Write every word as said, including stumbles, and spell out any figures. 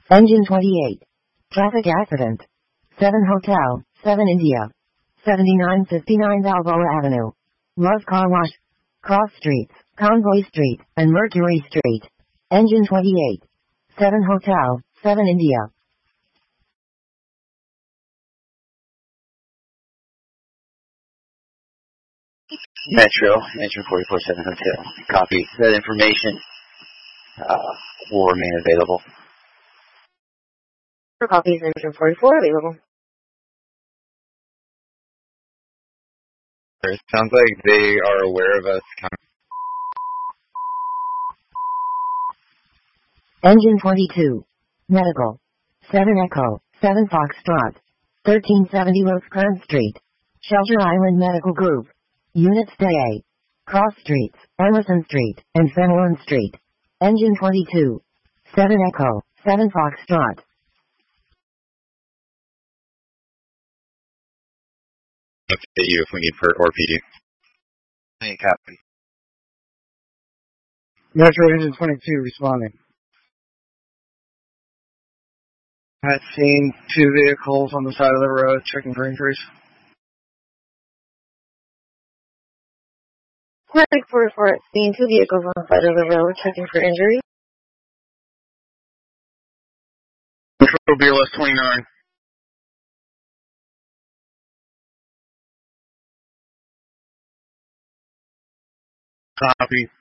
Engine twenty-eight. Traffic accident. seven Hotel, seven India. seventy-nine fifty-nine Balboa Avenue. Love Car Wash. Cross Streets, Convoy Street, and Mercury Street. Engine twenty-eight. seven Hotel, seven India. Metro, Metro forty-four seven Hotel. Copy. That information uh, will remain available. For copies, Metro forty-four available. It sounds like they are aware of us coming. Engine twenty-two. Medical. seven Echo, seven Foxtrot. thirteen seventy Rosecrans Street. Shelter Island Medical Group. Units A. Cross Streets, Emerson Street, and Fenelon Street. Engine twenty-two. seven Echo, seven Foxtrot. Update you if we need per or P D. Hey, copy. Metro Engine twenty-two responding. I've seen two vehicles on the side of the road checking for injuries. Traffic forty-four, seeing two vehicles on the side of the road checking for injuries. Metro B L S twenty-nine. Copy.